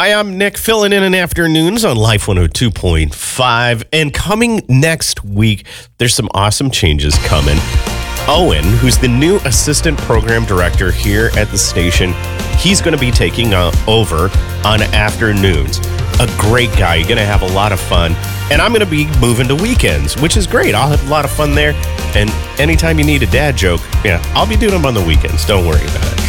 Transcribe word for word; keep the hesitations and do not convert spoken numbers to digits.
Hi, I'm Nick, filling in in afternoons on Life one oh two point five. And coming next week, there's some awesome changes coming. Owen, who's the new assistant program director here at the station, he's going to be taking uh, over on afternoons. A great guy. You're going to have a lot of fun. And I'm going to be moving to weekends, which is great. I'll have a lot of fun there. And anytime you need a dad joke, yeah, I'll be doing them on the weekends. Don't worry about it.